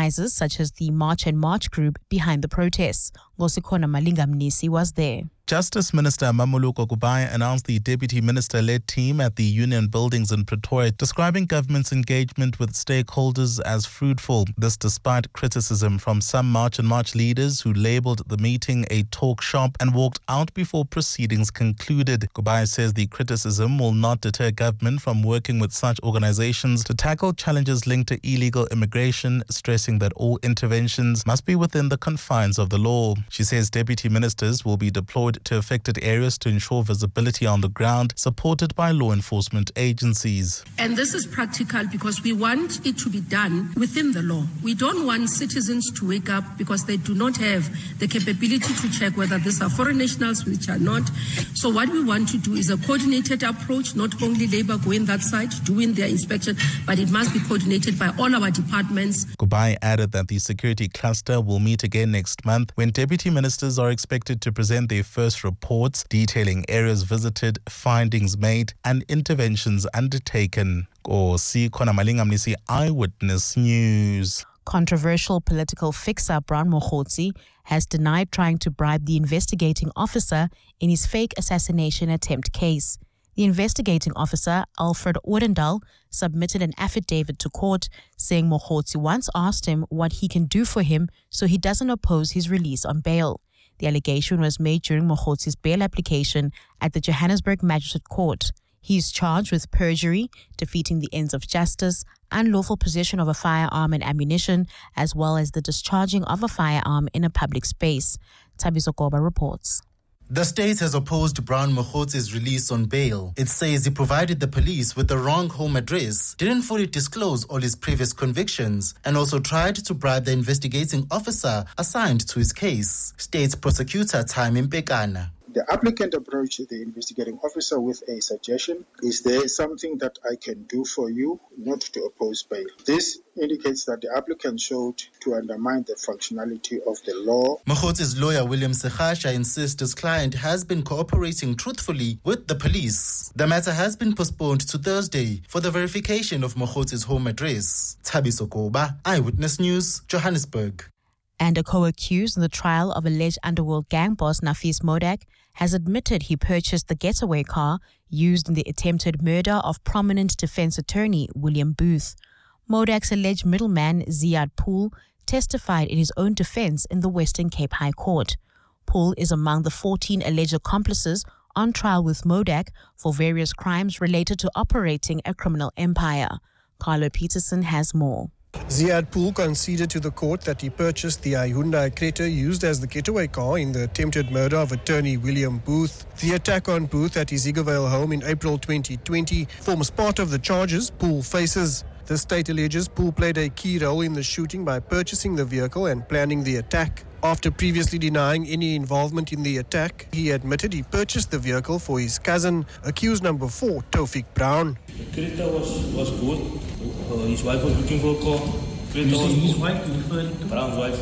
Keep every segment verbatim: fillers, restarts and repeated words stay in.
organizers such as the March and March group behind the protests. Ngosikona Malinga Mnisi was there. Justice Minister Mamuluko Kubai announced the Deputy Minister-led team at the Union Buildings in Pretoria, describing government's engagement with stakeholders as fruitful. This despite criticism from some March and March leaders who labelled the meeting a talk shop and walked out before proceedings concluded. Kubai says the criticism will not deter government from working with such organisations to tackle challenges linked to illegal immigration, stressing that all interventions must be within the confines of the law. She says deputy ministers will be deployed to affected areas to ensure visibility on the ground, supported by law enforcement agencies. And this is practical because we want it to be done within the law. We don't want citizens to wake up because they do not have the capability to check whether these are foreign nationals, which are not. So what we want to do is a coordinated approach, not only Labour going that side, doing their inspection, but it must be coordinated by all our departments. Kubai added that the security cluster will meet again next month when deputy ministers are expected to present their first reports detailing areas visited, findings made, and interventions undertaken. Kosi Khona Malinga Mnisi, Eyewitness News. Controversial political fixer Brown Mokhotsi has denied trying to bribe the investigating officer in his fake assassination attempt case. The investigating officer, Alfred Odendaal, submitted an affidavit to court saying Mokhotsi once asked him what he can do for him so he doesn't oppose his release on bail. The allegation was made during Mokhotsi's bail application at the Johannesburg Magistrate Court. He is charged with perjury, defeating the ends of justice, unlawful possession of a firearm and ammunition, as well as the discharging of a firearm in a public space. Thabiso Koba reports. The state has opposed Brown Mokhotsi's release on bail. It says he provided the police with the wrong home address, didn't fully disclose all his previous convictions, and also tried to bribe the investigating officer assigned to his case. State Prosecutor Taimi Mpekana. The applicant approached the investigating officer with a suggestion. Is there something that I can do for you not to oppose bail? This indicates that the applicant showed to undermine the functionality of the law. Mokhotsi's lawyer William Sekhasha insists his client has been cooperating truthfully with the police. The matter has been postponed to Thursday for the verification of Mokhotsi's home address. Thabiso Koba, Eyewitness News, Johannesburg. And a co-accused in the trial of alleged underworld gang boss Nafis Modak has admitted he purchased the getaway car used in the attempted murder of prominent defense attorney William Booth. Modak's alleged middleman Ziad Pool testified in his own defense in the Western Cape High Court. Pool is among the fourteen alleged accomplices on trial with Modak for various crimes related to operating a criminal empire. Carlo Peterson has more. Ziad Pool conceded to the court that he purchased the Hyundai Creta used as the getaway car in the attempted murder of attorney William Booth. The attack on Booth at his Eaglevale home in April twenty twenty forms part of the charges Pool faces. The state alleges Pool played a key role in the shooting by purchasing the vehicle and planning the attack. After previously denying any involvement in the attack, he admitted he purchased the vehicle for his cousin, accused number four, Taufik Brown. The Creta was, was good. Uh, his wife was looking for a car. Creta was his wife referring to? Brown's wife.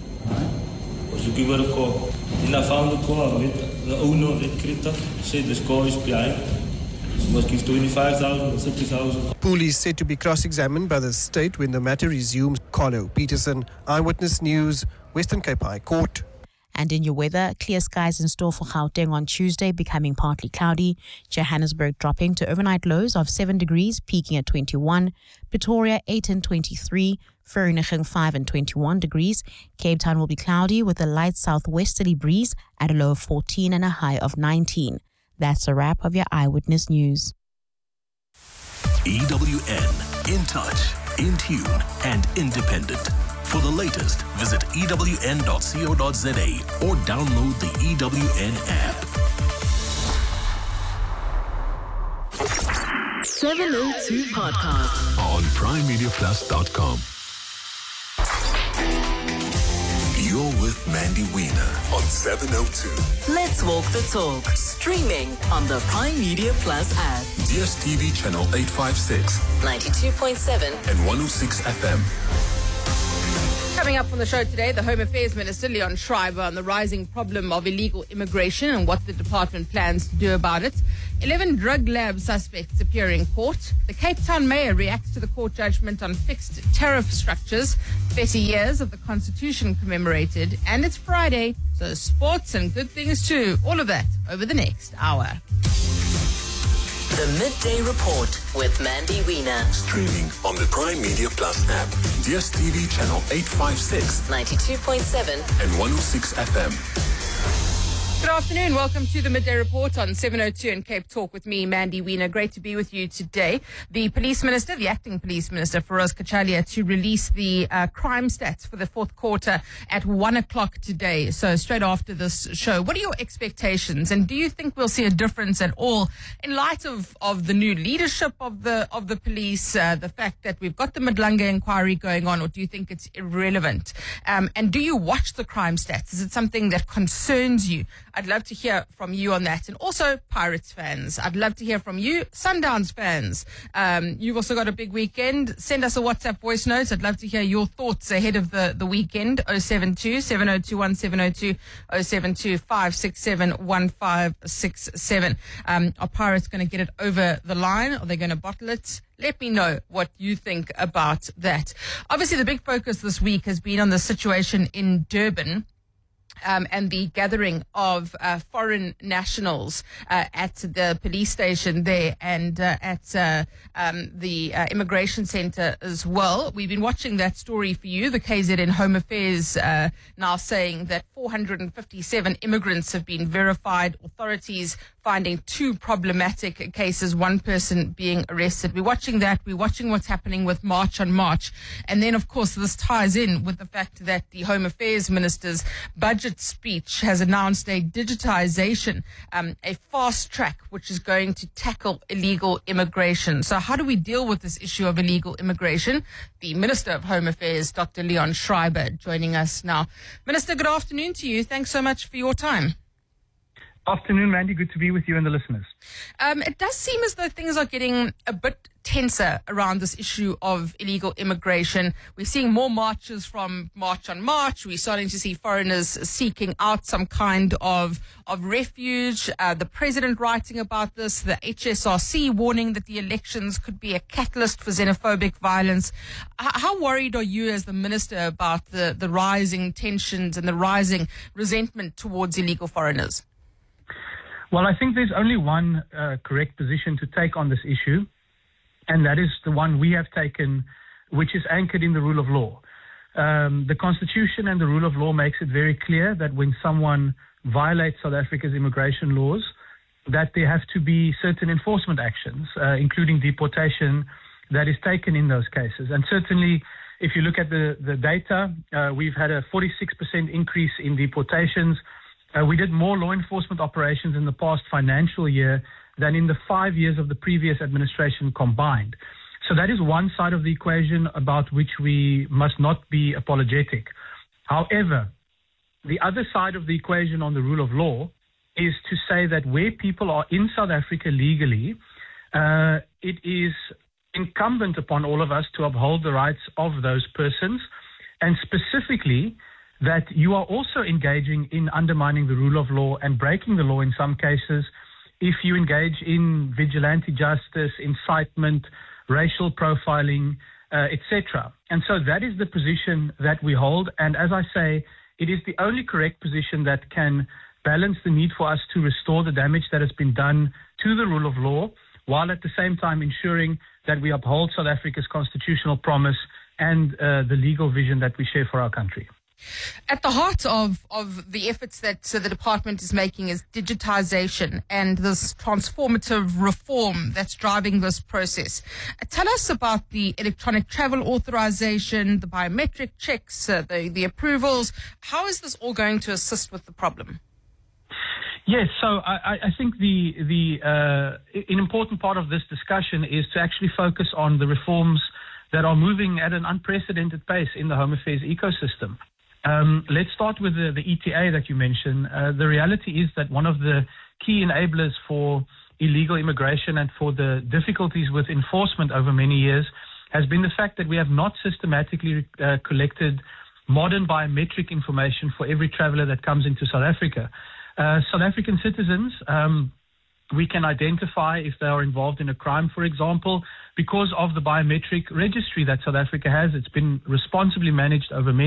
Huh? Was looking for a car. Then I found the car with the owner of that Creta. Said this car is behind. So must give twenty-five thousand or thirty thousand. Pool is said to be cross-examined by the state when the matter resumes. Carlo Peterson, Eyewitness News, Western Cape High Court. And in your weather, clear skies in store for Gauteng on Tuesday, becoming partly cloudy. Johannesburg dropping to overnight lows of seven degrees, peaking at twenty-one. Pretoria eight and twenty-three. Vereeniging five and twenty-one degrees. Cape Town will be cloudy with a light southwesterly breeze at a low of fourteen and a high of nineteen. That's a wrap of your Eyewitness News. E W N, in touch, in tune, and independent. For the latest, visit E W N dot co dot za or download the E W N app. seven oh two Podcast on prime media plus dot com. You're with Mandy Wiener on seven oh two. Let's walk the talk. Streaming on the Prime Media Plus app. D S T V channel eight fifty-six, ninety-two point seven and one oh six F M. Coming up on the show today, the Home Affairs Minister, Leon Schreiber, on the rising problem of illegal immigration and what the department plans to do about it. eleven drug lab suspects appear in court. The Cape Town mayor reacts to the court judgment on fixed tariff structures. thirty years of the Constitution commemorated. And it's Friday, so sports and good things too. All of that over the next hour. The Midday Report with Mandy Wiener. Streaming on the Prime Media Plus app, D S T V channel eight fifty-six, ninety-two point seven and one oh six F M. Good afternoon. Welcome to the Midday Report on seven oh two and Cape Talk with me, Mandy Wiener. Great to be with you today. The Police Minister, the Acting Police Minister, Feroz Kachalia, to release the uh, crime stats for the fourth quarter at one o'clock today. So straight after this show. What are your expectations? And do you think we'll see a difference at all in light of, of the new leadership of the of the police, uh, the fact that we've got the Madlanga inquiry going on, or do you think it's irrelevant? Um, and do you watch the crime stats? Is it something that concerns you? I'd love to hear from you on that. And also Pirates fans, I'd love to hear from you. Sundowns fans, um, you've also got a big weekend. Send us a WhatsApp voice note. I'd love to hear your thoughts ahead of the, the weekend. oh seven two, seven oh two one, seven oh two, oh seven two, five six seven, one five six seven. Um, are Pirates going to get it over the line? Are they going to bottle it? Let me know what you think about that. Obviously, the big focus this week has been on the situation in Durban. Um, and the gathering of uh, foreign nationals uh, at the police station there and uh, at uh, um, the uh, immigration centre as well. We've been watching that story for you. The K Z N Home Affairs uh, now saying that four hundred fifty-seven immigrants have been verified. Authorities finding two problematic cases, one person being arrested. We're watching that. We're watching what's happening with March on March. And then, of course, this ties in with the fact that the Home Affairs Minister's budget speech has announced a digitization, um, a fast track, which is going to tackle illegal immigration. So how do we deal with this issue of illegal immigration? The Minister of Home Affairs, Doctor Leon Schreiber, joining us now. Minister, good afternoon to you. Thanks so much for your time. Afternoon, Mandy. Good to be with you and the listeners. Um, it does seem as though things are getting a bit tenser around this issue of illegal immigration. We're seeing more marches from March on March. We're starting to see foreigners seeking out some kind of, of refuge. Uh, the president writing about this, the H S R C warning that the elections could be a catalyst for xenophobic violence. H- how worried are you as the minister about the, the rising tensions and the rising resentment towards illegal foreigners? Well, I think there's only one uh, correct position to take on this issue, and that is the one we have taken, which is anchored in the rule of law. Um, the Constitution and the rule of law makes it very clear that when someone violates South Africa's immigration laws, that there have to be certain enforcement actions, uh, including deportation, that is taken in those cases. And certainly, if you look at the, the data, uh, we've had a forty-six percent increase in deportations. Uh, we did more law enforcement operations in the past financial year than in the five years of the previous administration combined. So that is one side of the equation about which we must not be apologetic. However, the other side of the equation on the rule of law is to say that where people are in South Africa legally, uh, it is incumbent upon all of us to uphold the rights of those persons, and specifically that you are also engaging in undermining the rule of law and breaking the law in some cases if you engage in vigilante justice, incitement, racial profiling, uh, et cetera. And so that is the position that we hold. And as I say, it is the only correct position that can balance the need for us to restore the damage that has been done to the rule of law, while at the same time ensuring that we uphold South Africa's constitutional promise and uh, the legal vision that we share for our country. At the heart of, of the efforts that so the department is making is digitization and this transformative reform that's driving this process. Uh, tell us about the electronic travel authorization, the biometric checks, uh, the, the approvals. How is this all going to assist with the problem? Yes, so I, I think the the uh, an important part of this discussion is to actually focus on the reforms that are moving at an unprecedented pace in the Home Affairs ecosystem. Um, let's start with the, the E T A that you mentioned. Uh, the reality is that one of the key enablers for illegal immigration and for the difficulties with enforcement over many years has been the fact that we have not systematically uh, collected modern biometric information for every traveler that comes into South Africa. Uh, South African citizens, um, we can identify if they are involved in a crime, for example, because of the biometric registry that South Africa has. It's been responsibly managed over many